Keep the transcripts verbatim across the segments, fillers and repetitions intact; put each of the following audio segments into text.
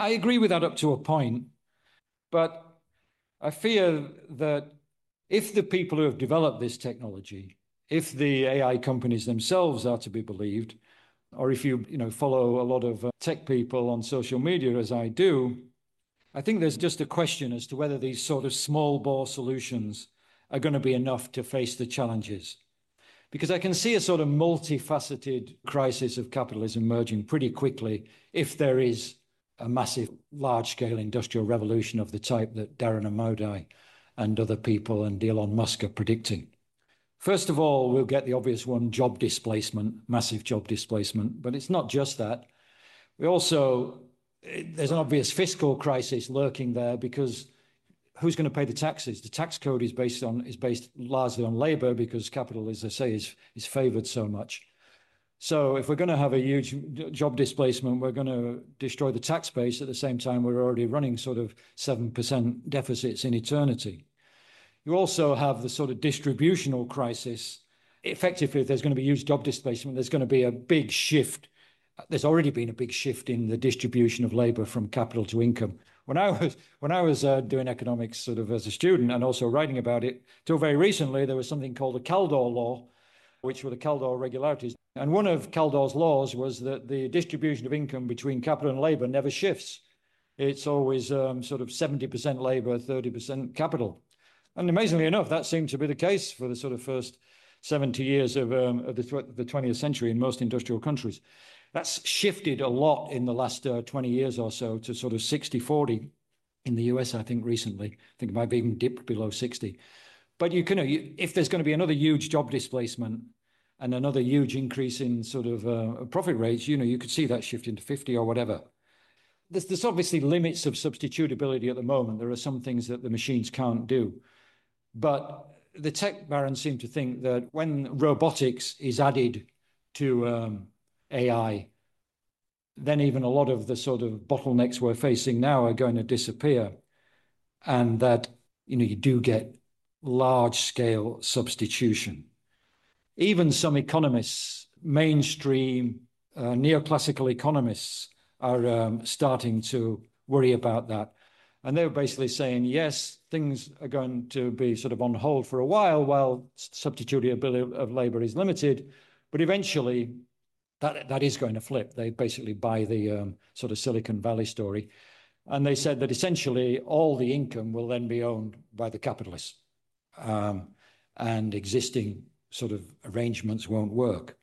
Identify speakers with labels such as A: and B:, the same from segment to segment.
A: I agree with that up to a point, but I fear that if the people who have developed this technology, if the A I companies themselves are to be believed, or if you, you know, follow a lot of uh, tech people on social media, as I do, I think there's just a question as to whether these sort of small bore solutions are going to be enough to face the challenges. Because I can see a sort of multifaceted crisis of capitalism emerging pretty quickly if there is a massive, large-scale industrial revolution of the type that Darren Amodei and other people and Elon Musk are predicting. First of all, we'll get the obvious one, job displacement, massive job displacement. But it's not just that. We also, there's an obvious fiscal crisis lurking there because who's going to pay the taxes? The tax code is based on is based largely on labor because capital, as I say, is is favored so much. So if we're going to have a huge job displacement, we're going to destroy the tax base at the same time we're already running sort of seven percent deficits in eternity. You also have the sort of distributional crisis. Effectively, if there's going to be huge job displacement, there's going to be a big shift. There's already been a big shift in the distribution of labor from capital to income. When I was when I was uh, doing economics sort of as a student and also writing about it, till very recently, there was something called the Kaldor Law, which were the Kaldor regularities. And one of Kaldor's laws was that the distribution of income between capital and labor never shifts. It's always um, sort of seventy percent labor, thirty percent capital. And amazingly enough, that seemed to be the case for the sort of first seventy years of, um, of the, the twentieth century in most industrial countries. That's shifted a lot in the last uh, twenty years or so to sort of sixty forty in the U S, I think, recently. I think it might have even dipped below sixty. But you can, you, if there's going to be another huge job displacement and another huge increase in sort of uh, profit rates, you know, you could see that shift into fifty or whatever. There's, there's obviously limits of substitutability at the moment. There are some things that the machines can't do. But the tech barons seem to think that when robotics is added to um, A I, then even a lot of the sort of bottlenecks we're facing now are going to disappear. And that, you know, you do get large-scale substitution. Even some economists, mainstream uh, neoclassical economists, are um, starting to worry about that. And they were basically saying, yes, things are going to be sort of on hold for a while while substitutability of labor is limited, but eventually that, that is going to flip. They basically buy the um, sort of Silicon Valley story. And they said that essentially all the income will then be owned by the capitalists. Um, and existing sort of arrangements won't work.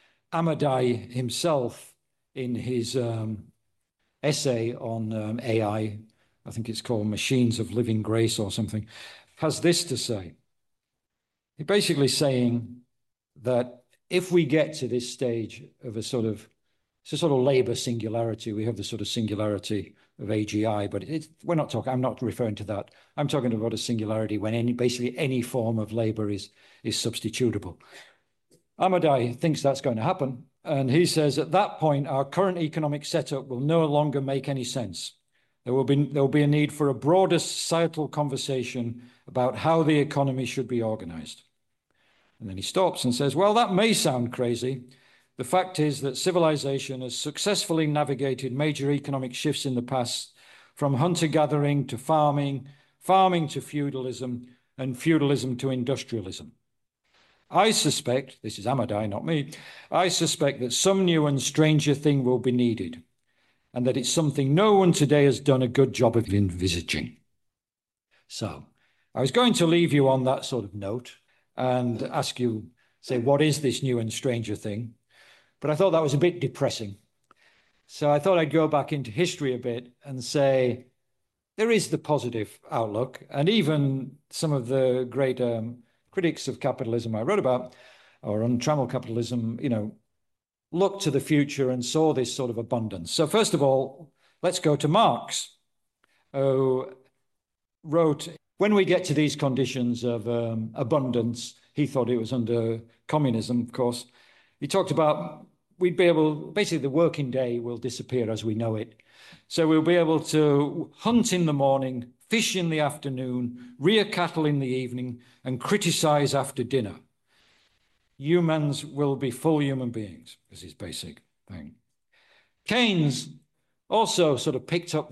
A: Amodei himself, in his um, essay on um, A I, I think it's called Machines of Living Grace or something, has this to say. He's basically saying that if we get to this stage of a sort of, it's a sort of labor singularity, we have the sort of singularity of A G I, but it, we're not talking, I'm not referring to that. I'm talking about a singularity when any, basically any form of labor is, is substitutable. Amodei thinks that's going to happen. And he says, at that point, our current economic setup will no longer make any sense. There will be, there will be a need for a broader societal conversation about how the economy should be organized. And then he stops and says, well, that may sound crazy. The fact is that civilization has successfully navigated major economic shifts in the past, from hunter-gathering to farming, farming to feudalism, and feudalism to industrialism. I suspect, this is Amodei, not me, I suspect that some new and stranger thing will be needed, and that it's something no one today has done a good job of envisaging. So I was going to leave you on that sort of note and ask you, say, what is this new and stranger thing? But I thought that was a bit depressing. So I thought I'd go back into history a bit and say, there is the positive outlook. And even some of the great um, critics of capitalism I wrote about, or untrammeled capitalism, you know, looked to the future and saw this sort of abundance. So first of all, let's go to Marx, who wrote, when we get to these conditions of um, abundance, he thought it was under communism, of course, he talked about we'd be able, basically the working day will disappear as we know it. So we'll be able to hunt in the morning, fish in the afternoon, rear cattle in the evening, and criticize after dinner. Humans will be full human beings, is his basic thing. Keynes also sort of picked up